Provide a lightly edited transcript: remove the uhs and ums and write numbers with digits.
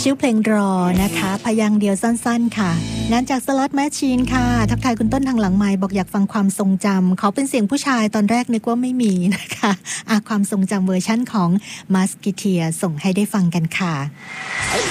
ชื่อเพลงรอนะคะพยางค์เดียวสั้นๆค่ะงานจากสล็อตแมชชีนค่ะทักทายคุณต้นทางหลังไมค์บอกอยากฟังความทรงจำเขาเป็นเสียงผู้ชายตอนแรกนึกว่าไม่มีนะคะความทรงจำเวอร์ชั่นของมัสกิเทียส่งให้ได้ฟังกันค่ะ